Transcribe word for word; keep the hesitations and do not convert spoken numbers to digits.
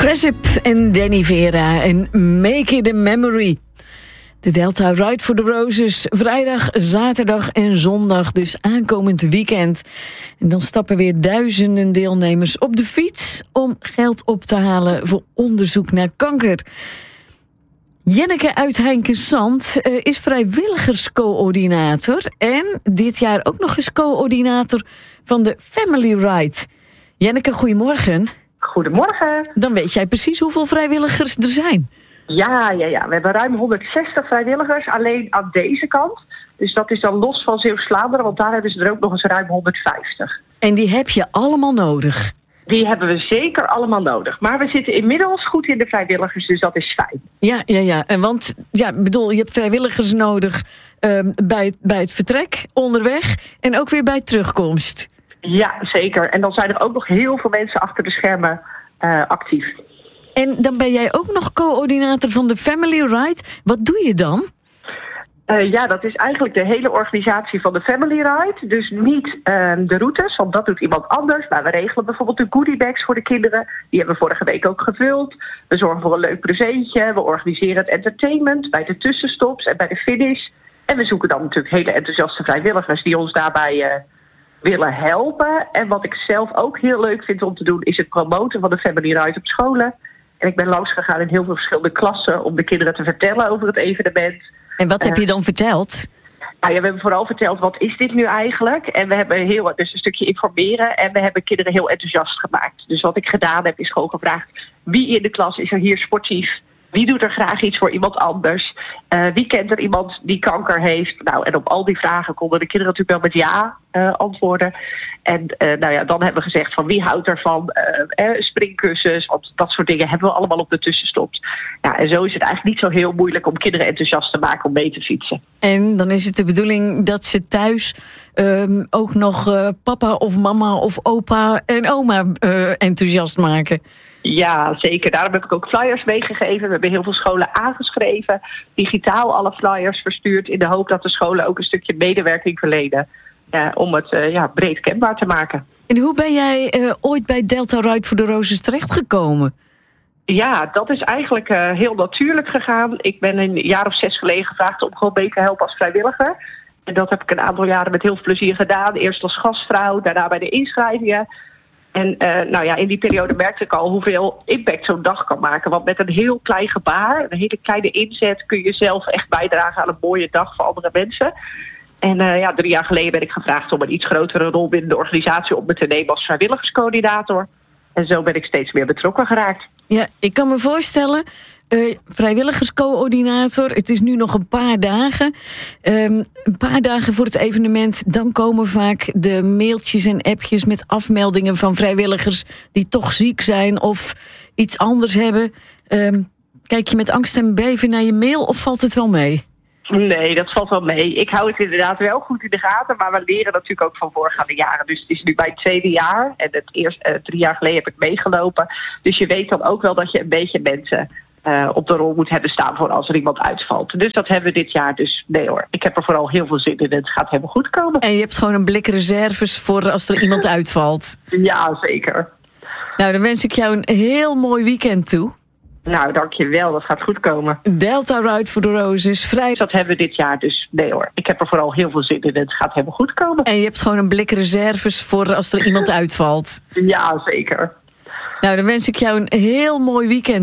Cressip en Danny Vera en Make It a Memory. De Delta Ride for the Roses, vrijdag, zaterdag en zondag, dus aankomend weekend. En dan stappen weer duizenden deelnemers op de fiets om geld op te halen voor onderzoek naar kanker. Jenneke uit Heinkensand uh, is vrijwilligerscoördinator en dit jaar ook nog eens coördinator van de Family Ride. Jenneke, goedemorgen. Goedemorgen. Dan weet jij precies hoeveel vrijwilligers er zijn. Ja, ja, ja. We hebben ruim honderdzestig vrijwilligers alleen aan deze kant. Dus dat is dan los van Zeeuws-Vlaanderen, want daar hebben ze er ook nog eens ruim honderdvijftig. En die heb je allemaal nodig? Die hebben we zeker allemaal nodig. Maar we zitten inmiddels goed in de vrijwilligers, dus dat is fijn. Ja, ja, ja. En want, ja, bedoel, je hebt vrijwilligers nodig um, bij, het, bij het vertrek, onderweg en ook weer bij terugkomst. Ja, zeker. En dan zijn er ook nog heel veel mensen achter de schermen uh, actief. En dan ben jij ook nog coördinator van de Family Ride. Wat doe je dan? Uh, ja, dat is eigenlijk de hele organisatie van de Family Ride. Dus niet uh, de routes, want dat doet iemand anders. Maar we regelen bijvoorbeeld de goodiebags voor de kinderen. Die hebben we vorige week ook gevuld. We zorgen voor een leuk presentje. We organiseren het entertainment bij de tussenstops en bij de finish. En we zoeken dan natuurlijk hele enthousiaste vrijwilligers die ons daarbij uh, willen helpen. En wat ik zelf ook heel leuk vind om te doen, is het promoten van de Family Ride op scholen. En ik ben langs gegaan in heel veel verschillende klassen om de kinderen te vertellen over het evenement. En wat heb je dan verteld? Nou ja, we hebben vooral verteld, wat is dit nu eigenlijk? En we hebben heel, dus een stukje informeren en we hebben kinderen heel enthousiast gemaakt. Dus wat ik gedaan heb, is gewoon gevraagd, wie in de klas is er hier sportief? Wie doet er graag iets voor iemand anders? Uh, wie kent er iemand die kanker heeft? Nou, en op al die vragen konden de kinderen natuurlijk wel met ja uh, antwoorden. En uh, nou ja, dan hebben we gezegd van wie houdt ervan uh, uh, springkussens, want dat soort dingen hebben we allemaal op de tussenstops. Ja, en zo is het eigenlijk niet zo heel moeilijk om kinderen enthousiast te maken om mee te fietsen. En dan is het de bedoeling dat ze thuis um, ook nog uh, papa of mama of opa en oma uh, enthousiast maken. Ja, zeker. Daarom heb ik ook flyers meegegeven. We hebben heel veel scholen aangeschreven. Digitaal alle flyers verstuurd in de hoop dat de scholen ook een stukje medewerking verlenen. Uh, om het uh, ja, breed kenbaar te maken. En hoe ben jij uh, ooit bij Delta Ride for the Roses terechtgekomen? Ja, dat is eigenlijk uh, heel natuurlijk gegaan. Ik ben een jaar of zes geleden gevraagd om gewoon mee te helpen als vrijwilliger. En dat heb ik een aantal jaren met heel veel plezier gedaan. Eerst als gastvrouw, daarna bij de inschrijvingen. En uh, nou ja, in die periode merkte ik al hoeveel impact zo'n dag kan maken. Want met een heel klein gebaar, een hele kleine inzet, kun je zelf echt bijdragen aan een mooie dag voor andere mensen. En uh, ja, drie jaar geleden ben ik gevraagd om een iets grotere rol binnen de organisatie op me te nemen als vrijwilligerscoördinator. En zo ben ik steeds meer betrokken geraakt. Ja, ik kan me voorstellen, uh, vrijwilligerscoördinator, het is nu nog een paar dagen. Um, een paar dagen voor het evenement, dan komen vaak de mailtjes en appjes met afmeldingen van vrijwilligers die toch ziek zijn of iets anders hebben. Um, kijk je met angst en beven naar je mail of valt het wel mee? Nee, dat valt wel mee. Ik hou het inderdaad wel goed in de gaten, maar we leren natuurlijk ook van voorgaande jaren. Dus het is nu bij het tweede jaar en het eerste uh, drie jaar geleden heb ik meegelopen. Dus je weet dan ook wel dat je een beetje mensen uh, op de rol moet hebben staan voor als er iemand uitvalt. Dus dat hebben we dit jaar. Dus nee hoor, ik heb er vooral heel veel zin in en het gaat helemaal goed komen. En je hebt gewoon een blik reserves voor als er iemand uitvalt. Ja, zeker. Nou, dan wens ik jou een heel mooi weekend toe. Nou, dankjewel. Dat gaat goed komen. Delta Ride for the Roses, vrij. Dat hebben we dit jaar, dus nee hoor. Ik heb er vooral heel veel zin in en het gaat helemaal goed komen. En je hebt gewoon een blik reserves voor als er iemand uitvalt. Ja, zeker. Nou, dan wens ik jou een heel mooi weekend.